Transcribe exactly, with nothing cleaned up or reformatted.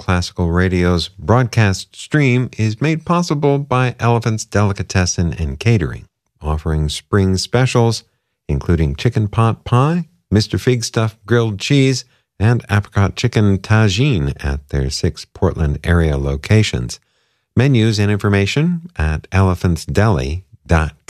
Classical Radio's broadcast stream is made possible by Elephant's Delicatessen and Catering, offering spring specials, including chicken pot pie, Mister Fig Stuff grilled cheese, and apricot chicken tagine at their six Portland area locations. Menus and information at elephantsdeli dot com.